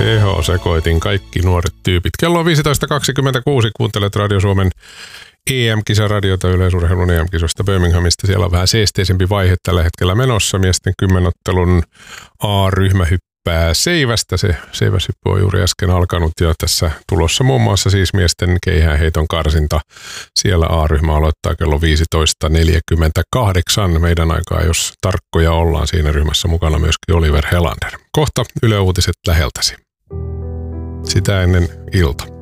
PH-sekoitin kaikki nuoret tyypit. Kello on 15.26, kuuntelet Radio Suomen EM-kisaradiota yleisurheilun EM-kisoista Birminghamista. Siellä on vähän seesteisempi vaihe tällä hetkellä menossa. Miesten 10-ottelun A-ryhmä hyppää seivästä. Se seiväshyppy on juuri äsken alkanut ja tässä tulossa muun muassa siis miesten keihäänheiton karsinta. Siellä A-ryhmä aloittaa kello 15.48 meidän aikaa, jos tarkkoja ollaan. Siinä ryhmässä mukana myöskin Oliver Helander. Kohta Yle Uutiset läheltäsi. Sitä ennen ilta.